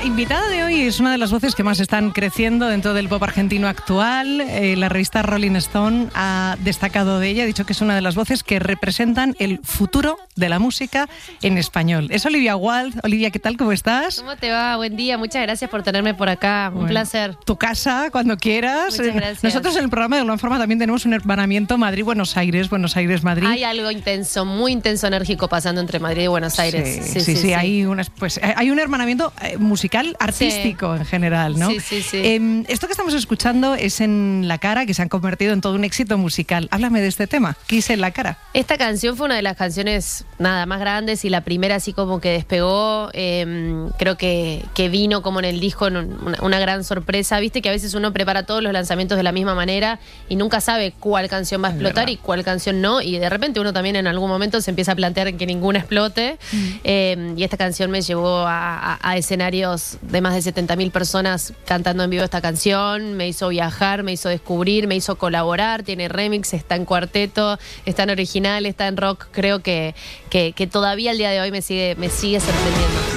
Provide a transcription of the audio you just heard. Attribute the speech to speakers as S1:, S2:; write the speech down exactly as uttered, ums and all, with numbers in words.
S1: La invitada de hoy es una de las voces que más están creciendo dentro del pop argentino actual. Eh, la revista Rolling Stone ha destacado de ella, ha dicho que es una de las voces que representan el futuro de la música en español. Es Olivia Wilde. Olivia, ¿qué tal? ¿Cómo estás?
S2: ¿Cómo te va? Buen día. Muchas gracias por tenerme por acá. Un
S1: bueno,
S2: placer.
S1: Tu casa, cuando quieras.
S2: Muchas gracias.
S1: Nosotros en el programa de alguna forma también tenemos un hermanamiento Madrid-Buenos Aires, Buenos Aires-Madrid.
S2: Hay algo intenso, muy intenso, enérgico pasando entre Madrid y Buenos Aires.
S1: Sí, sí, sí. sí, sí. Hay, unas, pues, hay un hermanamiento musical, artístico sí. en general, ¿no?
S2: Sí, sí, sí.
S1: Eh, esto que estamos escuchando es En la cara, que se han convertido en todo un éxito musical. Háblame de este tema. ¿Qué es En la cara?
S2: Esta canción fue una de las canciones nada más grandes y la primera así como que despegó. Eh, creo que, que vino como en el disco una, una gran sorpresa. Viste que a veces uno prepara todos los lanzamientos de la misma manera y nunca sabe cuál canción va a explotar y cuál canción no. Y de repente uno también en algún momento se empieza a plantear que ninguna explote. Mm. Eh, y esta canción me llevó a, a, a escenarios de más de setenta mil personas cantando en vivo esta canción. Me hizo viajar, me hizo descubrir, me hizo colaborar. Tiene remix, está en cuarteto, está en original, está en rock. Creo que, que, que todavía al día de hoy me sigue, me sigue sorprendiendo.